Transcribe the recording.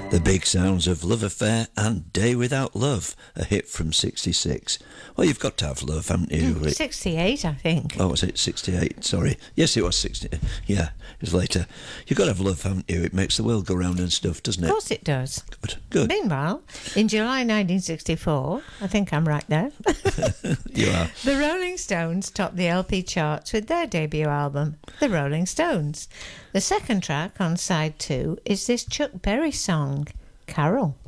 The big sounds of Love Affair and Day Without Love, a hit from 66. Well, you've got to have love, haven't you? 68, I think. Oh, was it 68? Sorry. Yes, it was 60. Yeah, it was later. You've got to have love, haven't you? It makes the world go round and stuff, doesn't it? Of course it does. Good. Meanwhile, in July 1964, I think I'm right there, You are. the Rolling Stones topped the LP charts with their debut album, The Rolling Stones. The second track on side 2 is this Chuck Berry song, Carol.